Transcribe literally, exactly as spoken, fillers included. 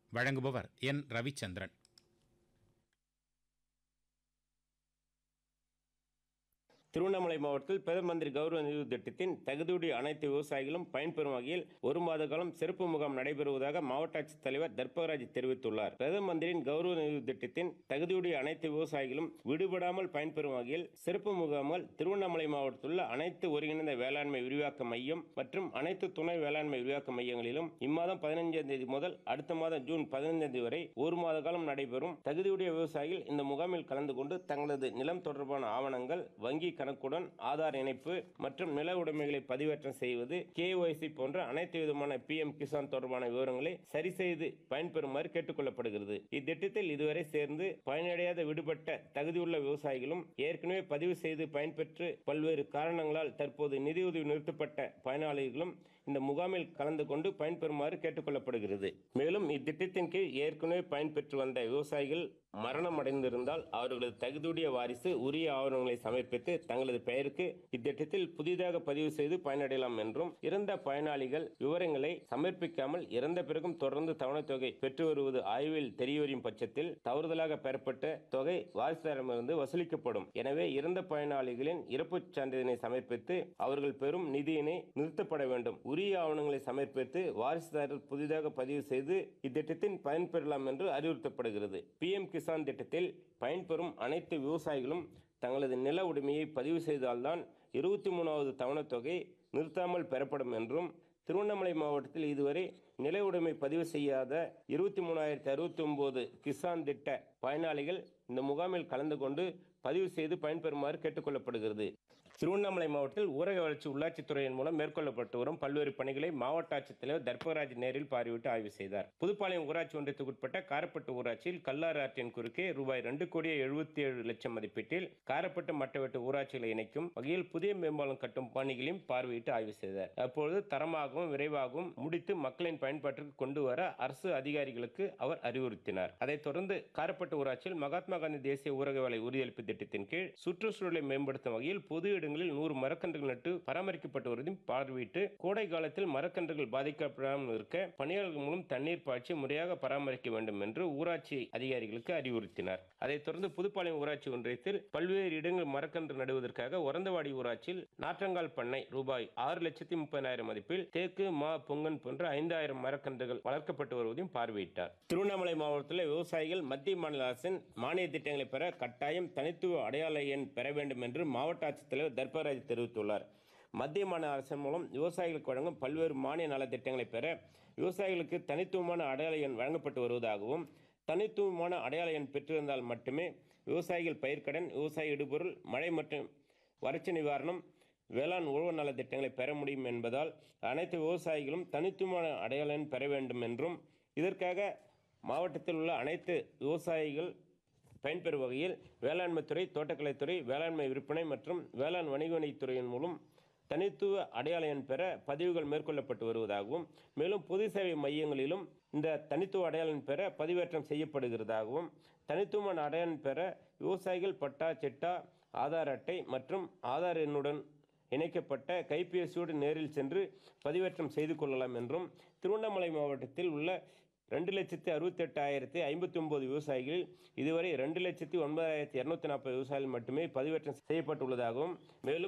வழங்குபவர் என் ரவிச்சந்திரன். திருவண்ணாமலை மாவட்டத்தில் பிரதம மந்திரி கௌரவ நிதி திட்டத்தின் தகுதியுடைய அனைத்து விவசாயிகளும் பயன்பெறும் வகையில் ஒரு மாத காலம் சிறப்பு முகாம் நடைபெறுவதாக மாவட்ட ஆட்சித்தலைவர் தர்பகராஜ் தெரிவித்துள்ளார். பிரதம மந்திரியின் கௌரவ நிதி திட்டத்தின் தகுதியுடைய அனைத்து விவசாயிகளும் விடுபடாமல் பயன்பெறும் வகையில் சிறப்பு முகாம்கள் திருவண்ணாமலை மாவட்டத்தில் உள்ள அனைத்து ஒருங்கிணைந்த வேளாண்மை விரிவாக்க மையம் மற்றும் அனைத்து துணை வேளாண்மை விரிவாக்க மையங்களிலும் இம்மாதம் பதினைஞ்சாம் தேதி முதல் அடுத்த மாதம் ஜூன் பதினைந்தாம் தேதி வரை ஒரு மாத காலம் நடைபெறும். தகுதியுடைய விவசாயிகள் இந்த முகாமில் கலந்து கொண்டு தங்களது நிலம் தொடர்பான ஆவணங்கள், வங்கி கணக்குடன் ஆதார் இணைப்பு மற்றும் நில உடைமைகளை பதிவேற்றம் செய்வது, கேஒய்சி போன்ற அனைத்து விதமான பி எம் கிசான் தொடர்பான விவரங்களை சரி செய்து பயன்பெறுமாறு கேட்டுக் கொள்ளப்படுகிறது. இத்திட்டத்தில் இதுவரை சேர்ந்து பயனடையாத விடுபட்ட தகுதியுள்ள விவசாயிகளும் ஏற்கனவே பதிவு செய்து பயன்பெற்று பல்வேறு காரணங்களால் தற்போது நிதியுதவி நிறுத்தப்பட்ட பயனாளிகளும் இந்த முகாமில் கலந்து கொண்டு பயன்பெறுமாறு கேட்டுக் கொள்ளப்படுகிறது. மேலும் இத்திட்டத்தின் கீழ் ஏற்கனவே பயன்பெற்று வந்த விவசாயிகள் மரணம் அடைந்திருந்தால் அவர்களது தகுதியுடைய வாரிசு உரிய ஆவணங்களை சமர்ப்பித்து தங்களது பெயருக்கு இத்திட்டத்தில் புதிதாக பதிவு செய்து பயனடையலாம் என்றும், இறந்த பயனாளிகள் விவரங்களை சமர்ப்பிக்காமல் இறந்த பிறகும் தொடர்ந்து தவணைத் தொகை பெற்று வருவது ஆய்வில் தெரியவரும் பட்சத்தில் தவறுதலாக பெறப்பட்ட தொகை வாரிசுதாரமிருந்து வசூலிக்கப்படும். எனவே இறந்த பயனாளிகளின் இறப்புச் சான்றிதழை சமர்ப்பித்து அவர்கள் பெறும் நிதியினை நிறுத்தப்பட வேண்டும். உரிய ஆவணங்களை சமர்ப்பித்து வாரிசுதாரர் புதிதாக பதிவு செய்து இத்திட்டத்தின் பயன்பெறலாம் என்று அறிவுறுத்தப்படுகிறது. பி எம் கிசான் திட்டத்தில் பயன்பெறும் அனைத்து விவசாயிகளும் தங்களது நில உடைமையை பதிவு செய்தால்தான் இருபத்தி மூணாவது தவணைத் தொகை நிறுத்தாமல் பெறப்படும் என்றும், திருவண்ணாமலை மாவட்டத்தில் இதுவரை நில உடைமை பதிவு செய்யாத இருபத்தி மூணாயிரத்தி அறுபத்தி ஒன்பது கிசான் திட்ட பயனாளிகள் இந்த முகாமில் கலந்து கொண்டு பதிவு செய்து பயன்பெறுமாறு கேட்டுக் கொள்ளப்படுகிறது. திருவண்ணாமலை மாவட்டத்தில் ஊரக வளர்ச்சி உள்ளாட்சித்துறையின் மூலம் மேற்கொள்ளப்பட்டு வரும் பல்வேறு பணிகளை மாவட்ட ஆட்சித்தலைவர் தர்பகராஜ் நேரில் பார்வையிட்டு ஆய்வு செய்தார். புதுப்பாளையம் ஊராட்சி ஒன்றியத்துக்குட்பட்ட காரப்பட்டு ஊராட்சியில் கல்லாறு ஆற்றின் குறுக்கே ரூபாய் இரண்டு கோடியே எழுபத்தி ஏழு லட்சம் மதிப்பீட்டில் காரப்பட்டு மட்டவெட்டு ஊராட்சிகளை இணைக்கும் வகையில் புதிய மேம்பாலம் கட்டும் பணிகளையும் பார்வையிட்டு ஆய்வு செய்தார். அப்பொழுது தரமாகவும் விரைவாகவும் முடித்து மக்களின் பயன்பாட்டிற்கு கொண்டு வர அரசு அதிகாரிகளுக்கு அவர் அறிவுறுத்தினார். அதைத் தொடர்ந்து காரப்பட்டு ஊராட்சியில் மகாத்மா காந்தி தேசிய ஊரக வேலை உறுதியளிப்பு திட்டத்தின் கீழ் சுற்றுச்சூழலை மேம்படுத்தும் வகையில் பொது இடங்களில் நூறு மரக்கன்றுகள் நட்டு பராமரிக்கப்பட்டு வருவதையும் பார்வையிட்டு கோடை காலத்தில் மரக்கன்றுகள் பாதிக்கப்படாமல் இருக்க பணியாளர்கள் மூலம் தண்ணீர் பாய்ச்சி முறையாக பராமரிக்க வேண்டும் என்று ஊராட்சி அதிகாரிகளுக்கு அறிவுறுத்தினார். அதைத் தொடர்ந்து புதுப்பாளையம் ஊராட்சி ஒன்றியத்தில் பல்வேறு இடங்கள் மரக்கன்று நடுவதற்காக ஒரந்தவாடி ஊராட்சியில் நாற்றங்கால் பண்ணை ரூபாய் ஆறு லட்சத்தி முப்பதாயிரம் மதிப்பில் தேக்கு, மா, பொங்கன் போன்ற ஐந்தாயிரம் மரக்கன்றுகள் வளர்க்கப்பட்டு வருவதையும் பார்வையிட்டார். திருவண்ணாமலை மாவட்டத்தில் விவசாயிகள் மத்திய மாநில அரசின் மானிய திட்டங்களை பெற கட்டாயம் தனித்துவ அடையாள எண் பெற வேண்டும் என்று மாவட்ட ஆட்சித்தலைவர் தர்பகராஜ் தெரிவித்துள்ளார். மத்திய மாநில அரசின் மூலம் விவசாயிகளுக்கு வழங்கும் பல்வேறு மானிய நலத்திட்டங்களை பெற விவசாயிகளுக்கு தனித்துவமான அடையாள எண் வழங்கப்பட்டு வருவதாகவும், தனித்துவமான அடையாள எண் பெற்றிருந்தால் மட்டுமே விவசாயிகள் பயிர்க்கடன், விவசாய இடுபொருள், மழை மற்றும் வறட்சி நிவாரணம், வேளாண் உழவு நல திட்டங்களை பெற முடியும் என்பதால் அனைத்து விவசாயிகளும் தனித்துவமான அடையாள எண் பெற வேண்டும் என்றும், இதற்காக மாவட்டத்தில் உள்ள அனைத்து விவசாயிகள் பயன்பெறும் வகையில் வேளாண்மைத்துறை, தோட்டக்கலைத்துறை, வேளாண்மை விற்பனை மற்றும் வேளாண் வணிக வணிகத்துறையின் மூலம் தனித்துவ அடையாள எண் பெற பதிவுகள் மேற்கொள்ளப்பட்டு வருவதாகவும், மேலும் பொது சேவை மையங்களிலும் இந்த தனித்துவ அடையாள எண் பெற பதிவேற்றம் செய்யப்படுகிறதாகவும், தனித்துவமான அடையாள எண் பெற விவசாயிகள் பட்டா, சிட்டா, ஆதார் அட்டை மற்றும் ஆதார் எண்ணுடன் இணைக்கப்பட்ட கைபேசியோடு நேரில் சென்று பதிவேற்றம் செய்து கொள்ளலாம் என்றும், திருவண்ணாமலை மாவட்டத்தில் உள்ள ரெண்டு லட்சத்தி அறுபத்தி எட்டாயிரத்தி ஐம்பத்தி ஒன்பது விவசாயிகளில் இதுவரை ரெண்டு லட்சத்தி ஒன்பதாயிரத்தி இருநூத்தி நாற்பது விவசாயிகள் மட்டுமே பதிவேற்றம் செய்யப்பட்டுள்ளதாகவும், மேலும்